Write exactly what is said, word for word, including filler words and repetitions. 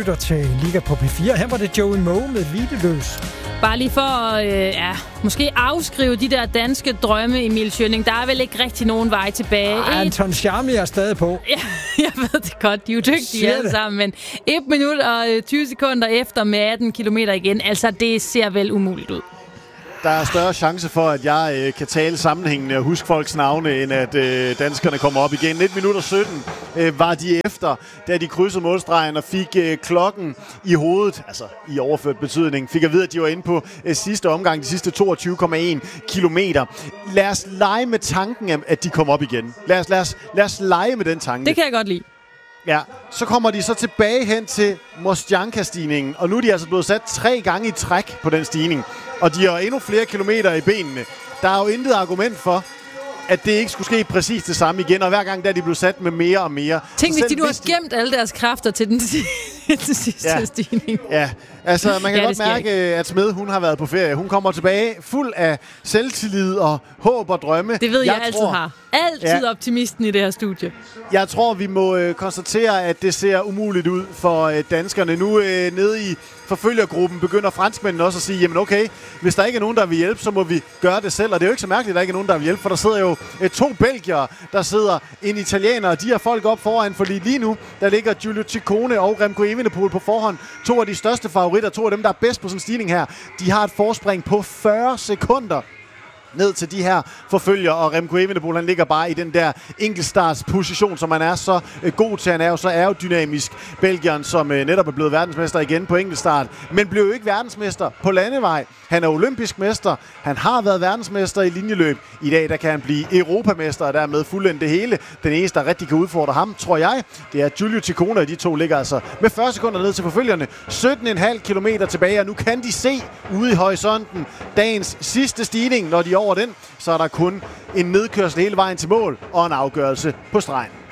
lytter til Liga på P fire. Her var det Joey Moe med Hvileløs. Bare lige for at øh, ja, måske afskrive de der danske drømme, Emil Schønning. Der er vel ikke rigtig nogen vej tilbage. Ah, Anton Charmi er stadig på. Ja, jeg ved det godt. De er jo dygtige alle sammen. Men et minut og tyve sekunder efter med atten kilometer igen. Altså, det ser vel umuligt ud. Der er større chance for, at jeg øh, kan tale sammenhængende og huske folks navne, end at øh, danskerne kommer op igen. nitten minutter sytten øh, var de efter, da de krydsede målstregen og fik øh, klokken i hovedet, altså i overført betydning, fik at vide, at de var inde på øh, sidste omgang, de sidste toogtyve komma en kilometer. Lad os lege med tanken, at de kommer op igen. Lad os, lad os, lad os lege med den tanke. Det kan jeg godt lide. Ja, så kommer de så tilbage hen til Mostjanka-stigningen, og nu er de altså blevet sat tre gange i træk på den stigning. Og de har endnu flere kilometer i benene. Der er jo intet argument for, at det ikke skulle ske præcis det samme igen, og hver gang der er de blevet sat med mere og mere. Tænk, hvis de nu har gemt alle deres kræfter til den til sidste ja. stigning. Ja, altså man kan ja, godt mærke, ikke. at Smed, hun har været på ferie. Hun kommer tilbage fuld af selvtillid og håb og drømme. Det ved jeg, jeg altid tror, har. Altid ja. optimisten i det her studie. Jeg tror, vi må øh, konstatere, at det ser umuligt ud for øh, danskerne. Nu øh, nede i forfølgergruppen begynder franskmændene også at sige, jamen okay, hvis der ikke er nogen, der vil hjælpe, så må vi gøre det selv. Og det er jo ikke så mærkeligt, at der ikke er nogen, der vil hjælpe, for der sidder jo øh, to belgiere, der sidder en italiener, og de har folk op foran, fordi lige nu, der ligger Giulio Ciccone og Remco Evenepoel på forhånd. To af de største favoritter, to af dem, der er bedst på sådan en stigning her, de har et forspring på fyrre sekunder ned til de her forfølger, og Remco Evenepoel, han ligger bare i den der enkeltstartsposition, som han er så øh, god til. Han er jo så aerodynamisk. Belgieren, som øh, netop er blevet verdensmester igen på enkeltstart, men blev jo ikke verdensmester på landevej. Han er olympisk mester. Han har været verdensmester i linjeløb. I dag, der kan han blive europamester, og dermed fuldende det hele. Den eneste, der rigtig kan udfordre ham, tror jeg, det er Giulio Ciccone, og de to ligger altså med fyrre sekunder ned til forfølgerne. sytten komma fem kilometer tilbage, og nu kan de se ude i horisonten dagens sidste stigning. Når de er over den, så er der kun en nedkørsel hele vejen til mål og en afgørelse på stregen.